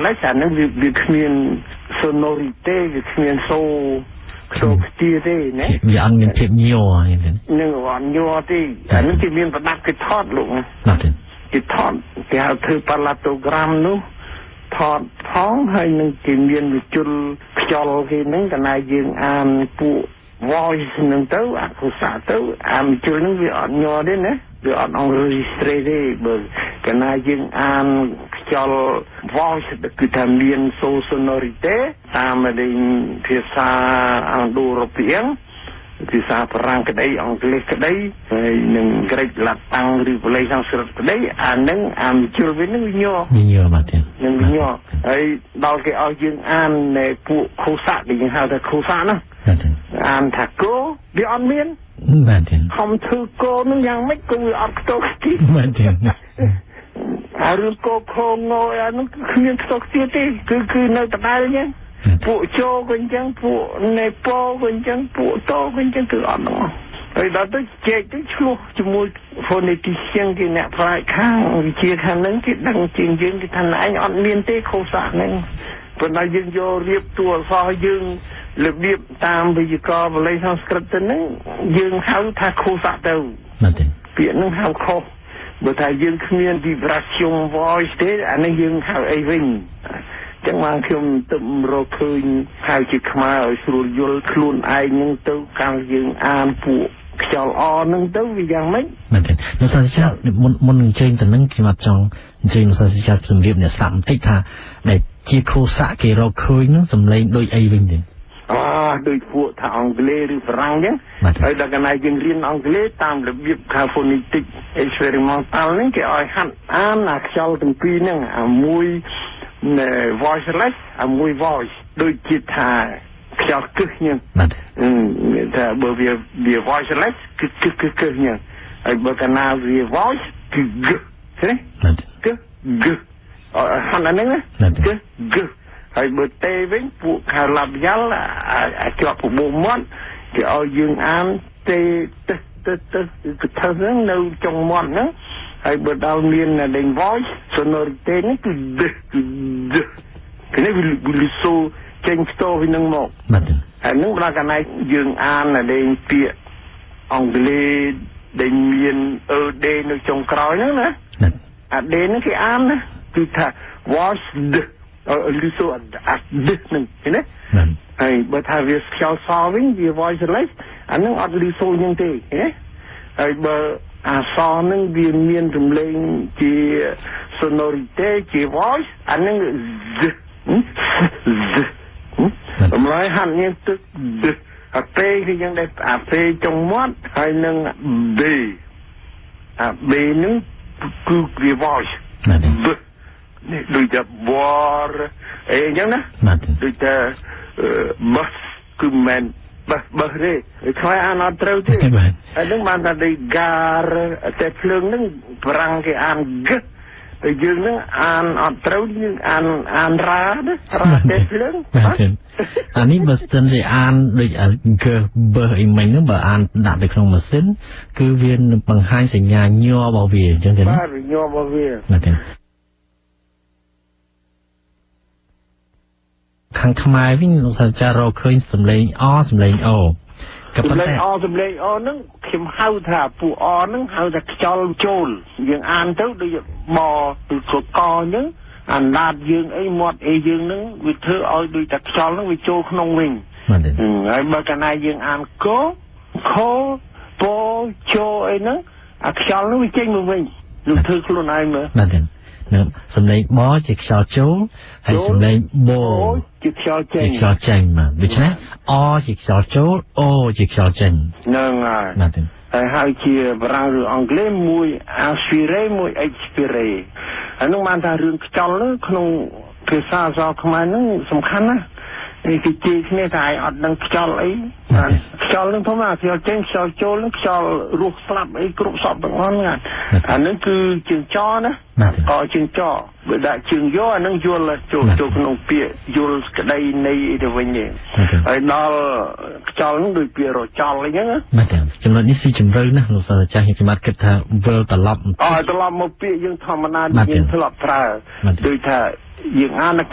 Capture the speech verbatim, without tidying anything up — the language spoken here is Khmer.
voiceless អានឹងវាវាគ្មាន sonority វាគ្មានសូខ្ទោខ្ទាទេណាវាអត់មានភាពញ័រនឹងអត់ញ័រទេអានឹងគេមានប្រដាប់គេថតលោកណាគេថតគេហៅធ្វើ parallelogram នោះថតផងហើយនឹងគេមានវិជុលខ្យល់គេហ្នឹងកណាយើងអានពួក voice នឹងទៅអក្សរទៅអាវិជុលហ្នឹងវាអត់ញ័រទេណាវាអត់អង្រេស្ត្រេទេបើកណាយើងអានខ្យល់ voice គឺថាមាន sonority តាមនៃភាសាអង់គ្លេសរូបៀងភាសាបារាំងក្តីអង់គ្លេសក្តីហើយនឹងក្រិចឡាតាំងឬបល័យសំស្ក្រឹតក្តីអានឹងអាវិជុលវិញនឹងវាញ័រញ័របាទនឹងវាញ័រហើយដល់គេឲ្យយើងអាននៃពួកខូសាក់ដែលយើងហៅថាខូសាក់ណាអានថាគោវាអត់មានបាទទេខំធ្វើគោនឹងយ៉ាងម៉េចក៏វាអត់ខ្ទោខ្ទាបាទទេអារឿងគោខងងអានោះគ្មានខ្ទោខ្ទាទេគឺគឺនៅដដែលអញ្ចឹងពួកជោក៏អញ្ចឹងពួកនេប៉ូក៏អញ្ចឹងពួកតូក៏អញ្ចឹងគឺអត់ហ្នឹងហើយដល់ទៅជែកទៅឆ្លោះជាមួយ phonetician គេអ្នកប្រាជ្ញខាងវិទ្យាខាងហ្នឹងគេដឹងជាងយើងគេថាឯងអត់មានទេខុសសាហ្នឹងប៉ុន្តែយើងយករៀបតួអក្សរយើងរបៀបតាមវេយ្យាករណ៍បល័យសំស្ក្រឹតទៅហ្នឹងយើងហៅថាខុសសាទៅបាទទេពាក្យហ្នឹងហៅខុសបើថាយើងគ្មាន vibration voice ទេអានេះយើងហៅអីវិញចឹងមកខ្ញុំទៅរកឃើញហៅជាខ្មែរឲ្យស្រួលយល់ខ្លួនឯងហ្នឹងទៅកាលយើងអានពួកខ្យល់អហ្នឹងទៅវាយ៉ាងម៉េចបាទទេលោកសាស្ត្រាចារ្យមុនមុននឹងចេញទៅនឹងខ្ញុំអត់ចង់អញ្ជើញលោកសាស្ត្រាចារ្យជំរាបអ្នកស្ដាប់បន្តិចថាដែលជាខូសាក់គេរកឃើញហ្នឹងសំឡេងដូចអីវិញទេអូដូចពួកថាអង់គ្លេសឬបារាំងអញ្ចឹងហើយដល់កន្លែងយើងរៀនអង់គ្លេសតាមរបៀប phonetic experimental ហ្នឹងគេឲ្យហាត់អានអាខ្យល់ទាំងពីរហ្នឹងអាមួយ voiceless អាមួយ voice ដូចជាថាខ្យល់គឹសអញ្ចឹងថាបើវាវា voiceless គឺគឹសគឹសគឹសអញ្ចឹងហើយបើកាលណាវា voice គឺគឹសឃើញទេគឹសគឹសហាត់អាហ្នឹងណាគឹសគឹសហើយបើទេវិញពួកខាឡាប់យ៉ាល់ជាប់ប្រមូលមាត់គេឲ្យយើងអានទេទៅទៅទៅគឺធ្វើហ្នឹងនៅចុងមាត់ហ្នឹងហើយបើដល់មានលេង voice sonority នេះគឺ គឺគឺនេះវាលឺសូចេញខ្ទោពីនឹងមកបាទហើយនឹងដល់កន្លែងយើងអានលេងពាក្យអង់គ្លេសដែលមានអឺដេនៅចុងក្រោយហ្នឹងណាអាដេហ្នឹងគេអានណាគឺថា voice លឺសូអាដេហ្នឹងឃើញទេហើយបើថាវាខ្យល់សវិញវា voiceless អាហ្នឹងអត់លឺសូយ៉ាងទេឃើញទេហើយបើអាសហ្នឹងវាមានរំលែងជា sonority ជា voice អាហ្នឹងតម្លៃហាត់នេះទឹកអាពេគឺយ៉ាងដែរអាពេចុងមាត់ហើយនឹង B អា B ហ្នឹងគឺវា voice នេះដូចតែ war អីយ៉ាងណាដូចតែ bus គឺមិនបះបះទេខ្លាយអានអត់ត្រូវទេហើយនឹងបានតែដីកាតែភ្លើងហ្នឹងប្រាំងគេអានហ្គតែយើងហ្នឹងអានអត់ត្រូវយើងអានអានរ៉ាណារ៉ាតែភ្លើងអានេះបើស្ទើរតែអានដូចអង្គបើអីមិញហ្នឹងបើអានដាក់ទៅក្នុងម៉ាស៊ីនគឺវានឹងបង្ហាញសញ្ញាញ័ររបស់វាអញ្ចឹងទេបាទញ័ររបស់វាបាទខាងខ្មែរវិញលោកសាស្ត្រាចារ្យរកឃើញសម្លេងអសម្លេងអូក៏ប៉ុន្តែអសម្លេងអូហ្នឹងខ្ញុំហៅថាពួកអហ្នឹងហៅថាខ្យល់ចូលយើងអានទៅដូចបឬក៏កអញ្ចឹងអាណាតយើងអីមាត់អីយើងហ្នឹងវាធ្វើឲ្យដូចតែខ្យល់ហ្នឹងវាចូលក្នុងវិញហើយបើកាលណាយើងអានកខពោជោអីហ្នឹងអាខ្យល់ហ្នឹងវាចេញមកវិញលោកធ្វើខ្លួនឯងមើលបាទសម្លេងបជាខ្យល់ចូលហើយសម្លេងបជាខ្យល់ចេញជាខ្យល់ចេញមកដូច្នេះអជាខ្យល់ចូលអូជាខ្យល់ចេញហ្នឹងហើយហើយហៅជាបារាំងឬអង់គ្លេសមួយ aspire មួយ expire ហើយនោះបានថារឿងខ្យល់ហ្នឹងក្នុងភាសាអក្សរខ្មែរហ្នឹងសំខាន់ណាស់នេះគេជេរគ្នាថាឯងអត់ដឹងខ្យល់អីខ្យល់ហ្នឹងធម្មតាខ្យល់ចេញខ្យល់ចូលហ្នឹងខ្យល់រស់ស្លាប់អីគ្រប់សពទាំងអស់ហ្នឹងអាហ្នឹងគឺជើងចណាក៏ជើងចបើដាក់ជើងយកអាហ្នឹងយល់ចូលចូលក្នុងពាក្យយល់ក្តីនៃទៅវិញទេហើយដល់ខ្យល់ហ្នឹងដូចពាក្យរចល់អីហ្នឹងបាទចំណុចនេះស៊ីជម្រៅណាស់លោកសាស្ត្រាចារ្យខ្ញុំបាទគិតថាវិលត្រឡប់អត់ត្រឡប់មកពាក្យយើងធម្មតាយើងធ្លាប់ប្រើដូចថាយើងអាន